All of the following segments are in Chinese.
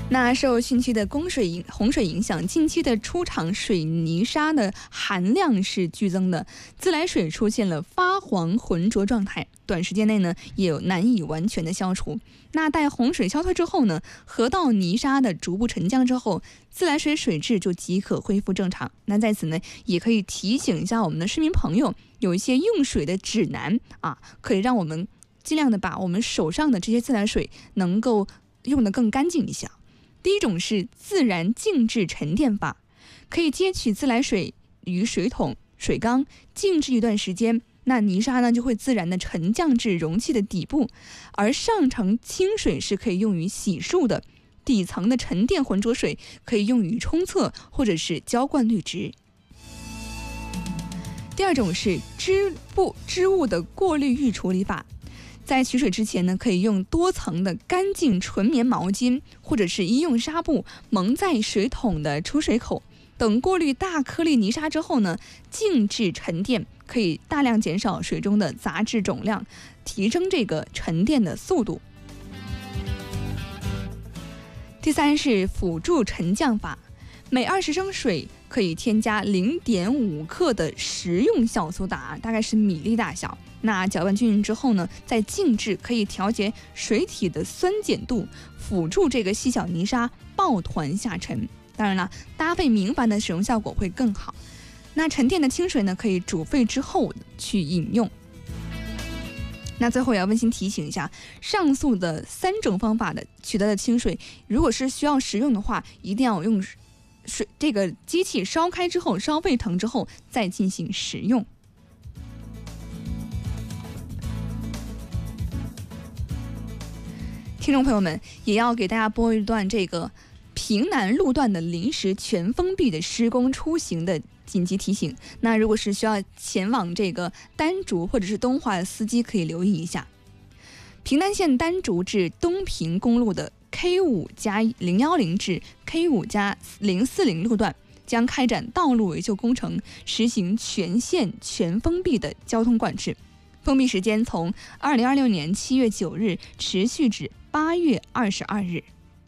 那受汛期的洪水影响，近期的出厂水泥沙的含量是剧增的，自来水出现了发黄浑浊状态，短时间内呢也有难以完全的消除。那待洪水消退之后呢，河道泥沙的逐步沉降之后，自来水水质就即可恢复正常。那在此呢，也可以提醒一下我们的市民朋友，有一些用水的指南可以让我们尽量的把我们手上的这些自来水能够用得更干净一些。第一种是自然静置沉淀法，可以接取自来水于水桶、水缸，静置一段时间，那泥沙呢就会自然的沉降至容器的底部，而上层清水是可以用于洗漱的，底层的沉淀浑浊水可以用于冲厕或者是浇灌绿植。第二种是织物的过滤预处理法，在取水之前呢，可以用多层的干净纯棉毛巾或者是医用纱布蒙在水桶的出水口，等过滤大颗粒泥沙之后呢，静置沉淀，可以大量减少水中的杂质总量，提升这个沉淀的速度。第三是辅助沉降法，每20升水可以添加0.5克的食用小苏打，大概是米粒大小。那搅拌均匀之后呢，再静置，可以调节水体的酸碱度，辅助这个细小泥沙抱团下沉。当然了，搭配明矾的使用效果会更好。那沉淀的清水呢，可以煮沸之后去饮用。那最后也要温馨提醒一下，上述的3种方法的取得的清水，如果是需要食用的话，一定要用这个机器烧开之后，烧沸腾之后再进行食用。听众朋友们，也要给大家播一段这个平南路段的临时全封闭的施工出行的紧急提醒。那如果是需要前往这个丹竹或者是东华的司机可以留意一下，平南线丹竹至东平公路的 K5+010 至 K5+040 路段将开展道路维修工程，实行全线全封闭的交通管制。封闭时间从2026年7月9日持续至8月22日。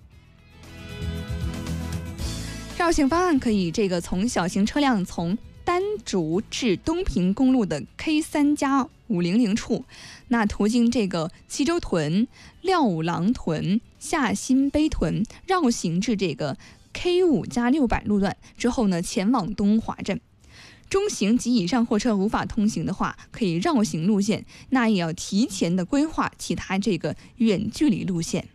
绕行方案可以从小型车辆从丹竹至东平公路的 K3+500 处，那途经这个西周屯、廖五郎屯、下新碑屯，绕行至这个 K5+600 路段之后呢，前往东华镇。中型及以上货车无法通行的话，可以绕行路线，那也要提前的规划其他这个远距离路线。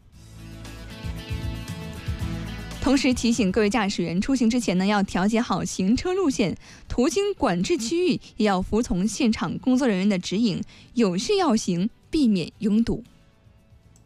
同时提醒各位驾驶员，出行之前呢，要调节好行车路线，途经管制区域也要服从现场工作人员的指引，有序要行，避免拥堵。